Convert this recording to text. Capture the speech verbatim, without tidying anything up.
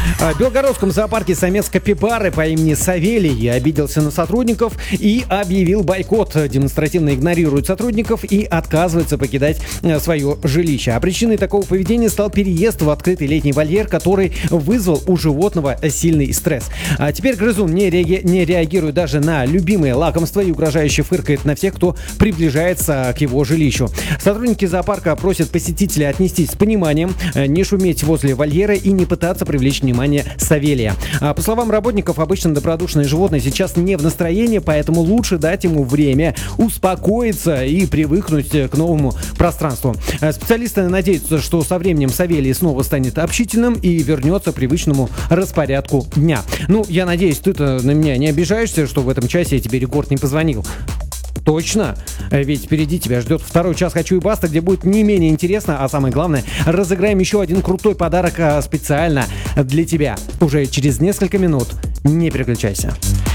В Белгородском зоопарке самец капибары по имени Савелий обиделся на сотрудников и объявил бойкот. Демонстративно игнорирует сотрудников и отказывается покидать свое жилище. А причиной такого поведения стал переезд в открытый летний вольер, который вызвал у животного сильный стресс. А теперь грызун не, реаги- не реагирует даже на любимые лакомства и угрожающе фыркает на всех, кто приближается к его жилищу. Сотрудники зоопарка просят посетителей отнестись с пониманием, не шуметь возле вольера и не пытаться привлечь внимание Савелия. А по словам работников, обычно добродушное животное сейчас не в настроении, поэтому лучше дать ему время успокоиться и привыкнуть к новому пространству. Специалисты надеются, что со временем Савелий снова станет общительным и вернется к привычному распорядку дня. Ну, я надеюсь, ты-то на меня не обижаешься, что в этом часе я тебе рекорд не позвонил. Точно, ведь впереди тебя ждет второй час «Хочу и баста», где будет не менее интересно, а самое главное, разыграем еще один крутой подарок специально для тебя уже через несколько минут. Не переключайся.